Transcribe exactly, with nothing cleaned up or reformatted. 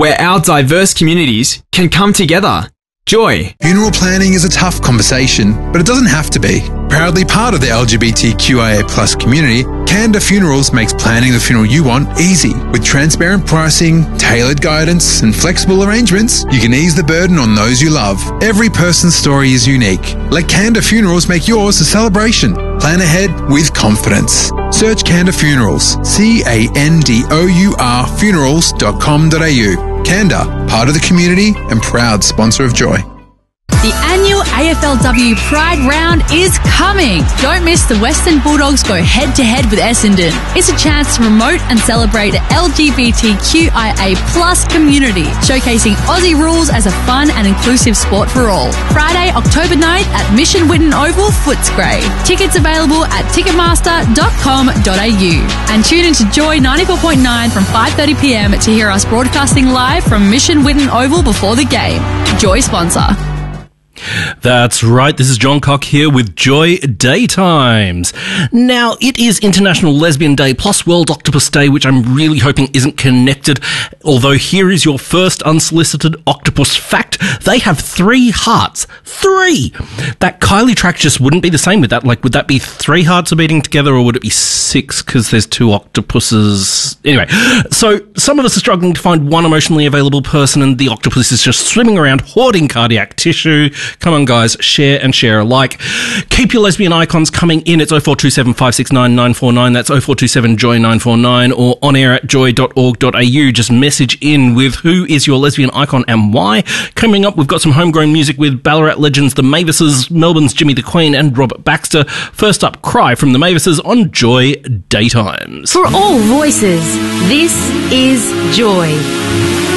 where our diverse communities can come together. Joy. Funeral planning is a tough conversation, but it doesn't have to be. Proudly part of the L G B T Q I A plus community, Canada Funerals makes planning the funeral you want easy. With transparent pricing, tailored guidance, and flexible arrangements, you can ease the burden on those you love. Every person's story is unique. Let Canada Funerals make yours a celebration. Plan ahead with confidence. Search Canada Funerals, C A N D O U R funerals dot com dot a u. Canada, part of the community and proud sponsor of Joy. The annual A F L W Pride Round is coming. Don't miss the Western Bulldogs go head-to-head with Essendon. It's a chance to promote and celebrate the L G B T Q I A plus community, showcasing Aussie rules as a fun and inclusive sport for all. Friday, October ninth at Mission Whitten Oval, Footscray. Tickets available at ticketmaster dot com dot a u. And tune into Joy ninety-four point nine from five thirty p m to hear us broadcasting live from Mission Whitten Oval before the game. Joy sponsor. That's right, this is John Cock here with Joy Daytimes. Now, it is International Lesbian Day plus World Octopus Day, which I'm really hoping isn't connected, although here is your first unsolicited octopus fact. They have three hearts. Three! That Kylie track just wouldn't be the same with that. Like, would that be three hearts are beating together, or would it be six because there's two octopuses? Anyway, so some of us are struggling to find one emotionally available person, and the octopus is just swimming around hoarding cardiac tissue. Come on, guys, share and share alike. Keep your lesbian icons coming in. It's oh four two seven, five six nine, nine four nine. That's oh four two seven, joy nine four nine, or on air at joy dot org dot a u. Just message in with who is your lesbian icon and why. Coming up, we've got some homegrown music with Ballarat legends, the Mavises, Melbourne's Jimmy the Queen, and Robert Baxter. First up, Cry from the Mavises on Joy Daytimes. For all voices, this is Joy.